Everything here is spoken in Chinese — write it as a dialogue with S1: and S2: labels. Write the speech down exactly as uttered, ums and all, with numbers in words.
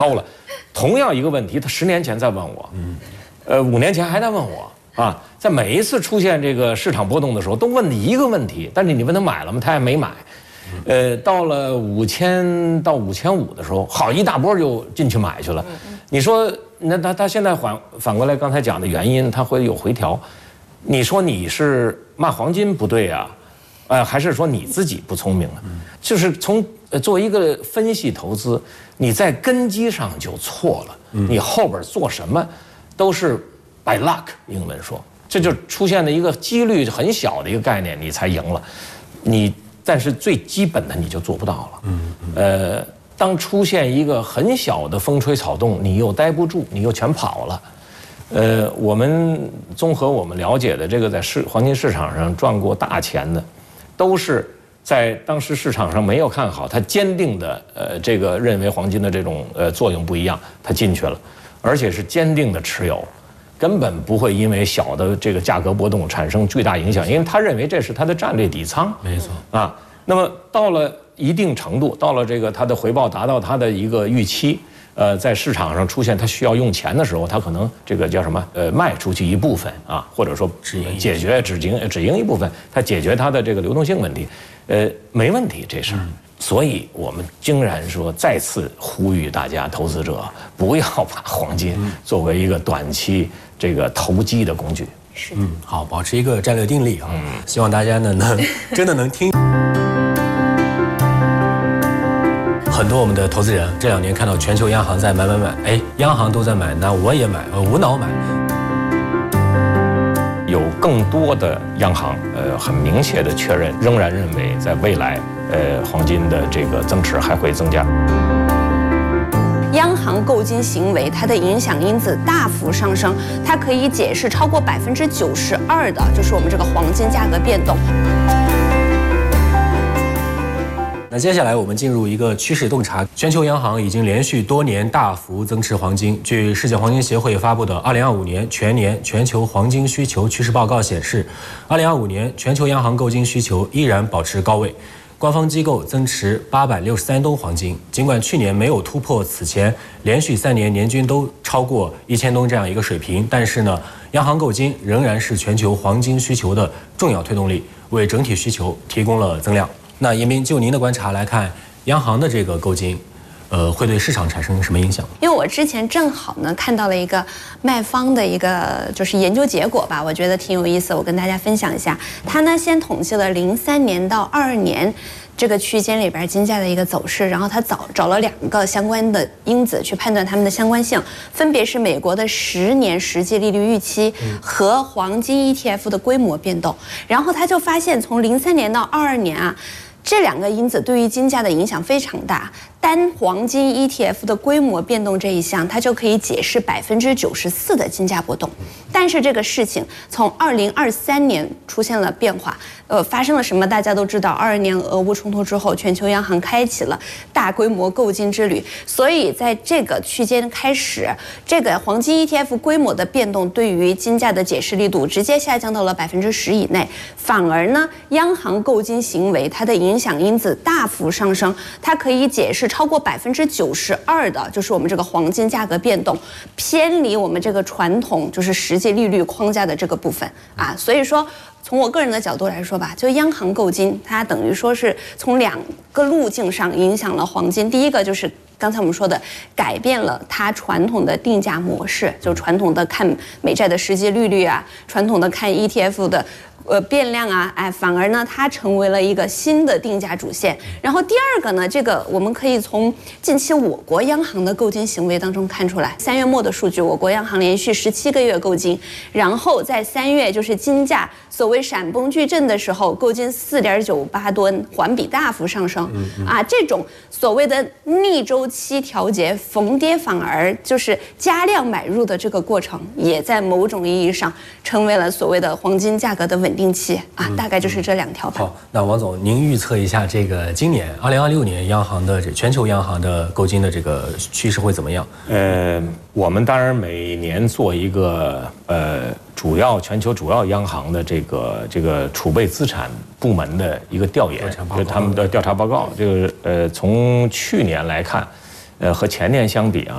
S1: 高了。同样一个问题，他十年前在问我，嗯，呃，五年前还在问我啊，在每一次出现这个市场波动的时候，都问你一个问题，但是你问他买了吗？他也没买。呃，到了五千到五千五的时候，好一大波就进去买去了。你说，那他他现在反反过来刚才讲的原因，他会有回调。你说你是骂黄金不对啊，呃，还是说你自己不聪明啊？就是从呃作为一个分析投资，你在根基上就错了，你后边做什么都是 by luck， 英文说，这就出现了一个几率很小的一个概念，你才赢了。你但是最基本的你就做不到了。嗯，呃，当出现一个很小的风吹草动，你又待不住，你又全跑了。呃，我们综合我们了解的这个在市黄金市场上赚过大钱的，都是在当时市场上没有看好，他坚定的呃这个认为黄金的这种呃作用不一样，他进去了，而且是坚定的持有，根本不会因为小的这个价格波动产生巨大影响，因为他认为这是他的战略底仓。
S2: 没错
S1: 啊，那么到了一定程度，到了这个他的回报达到他的一个预期。呃，在市场上出现他需要用钱的时候，他可能这个叫什么？呃，卖出去一部分啊，或者说止盈解决止盈止盈一部分，他解决他的这个流动性问题，呃，没问题这事儿。所以我们竟然说再次呼吁大家投资者不要把黄金作为一个短期这个投机的工具。
S2: 是，嗯，好，保持一个战略定力啊。嗯，希望大家呢能真的能听。很多我们的投资人这两年看到全球央行在买买买，哎，央行都在买，那我也买，呃，无脑买。
S1: 有更多的央行，呃，很明确的确认，仍然认为在未来，呃，黄金的这个增持还会增加。
S3: 央行购金行为，它的影响因子大幅上升，它可以解释超过百分之九十二的，就是我们这个黄金价格变动。
S2: 那接下来我们进入一个趋势洞察。全球央行已经连续多年大幅增持黄金。据世界黄金协会发布的二零二五年全年全球黄金需求趋势报告显示，二零二五年全球央行购金需求依然保持高位，官方机构增持八百六十三吨黄金。尽管去年没有突破此前连续三年年均都超过一千吨这样一个水平，但是呢，央行购金仍然是全球黄金需求的重要推动力，为整体需求提供了增量。那严斌，就您的观察来看，央行的这个购金，呃，会对市场产生什么影响？
S3: 因为我之前正好呢看到了一个卖方的一个就是研究结果吧，我觉得挺有意思，我跟大家分享一下。他呢先统计了零三年到二二年这个区间里边金价的一个走势，然后他找找了两个相关的因子去判断它们的相关性，分别是美国的十年实际利率预期和黄金 E T F 的规模变动。然后他就发现，从零三年到二二年啊。这两个因子对于金价的影响非常大，单黄金 E T F 的规模变动这一项，它就可以解释百分之九十四的金价波动。但是这个事情从二零二三年出现了变化，呃，发生了什么？大家都知道，二二年俄乌冲突之后，全球央行开启了大规模购金之旅，所以在这个区间开始，这个黄金 E T F 规模的变动对于金价的解释力度直接下降到了百分之十以内，反而呢，央行购金行为它的影响因子大幅上升，它可以解释超过百分之九十二的，就是我们这个黄金价格变动偏离我们这个传统就是实际利率框架的这个部分啊，所以说。从我个人的角度来说吧，就央行购金，它等于说是从两个路径上影响了黄金。第一个就是刚才我们说的，改变了它传统的定价模式，就传统的看美债的实际利率啊，传统的看 E T F 的呃变量啊，哎，反而呢，它成为了一个新的定价主线。然后第二个呢，这个我们可以从近期我国央行的购金行为当中看出来。三月末的数据，我国央行连续十七个月购金，然后在三月就是金价所谓闪崩矩阵的时候，购金四点九八吨，环比大幅上升。啊，这种所谓的逆周期调节，逢跌反而就是加量买入的这个过程，也在某种意义上成为了所谓的黄金价格的稳定期啊，大概就是这两条吧。
S2: 好，那王总，您预测一下这个今年二零二六年央行的这全球央行的购金的这个趋势会怎么样？
S1: 呃，我们当然每年做一个呃主要全球主要央行的这个这个储备资产部门的一个调研，就是他们的调查报告。这个呃，从去年来看，呃和前年相比啊。